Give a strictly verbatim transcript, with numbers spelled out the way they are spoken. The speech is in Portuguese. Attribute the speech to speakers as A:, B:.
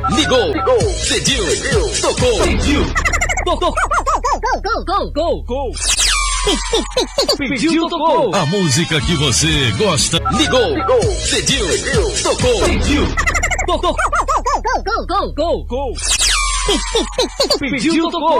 A: Ligou. Ligou. Pediu. Pediu. Tocou. Pediu. Tocou. Gol, gol, gol, gol. Pediu, tocou. A música que você gosta. Ligou. Ligou. Pediu. Pediu. Tocou. Pediu. Tocou. Gol, gol, gol, gol, gol. Pediu, tocou.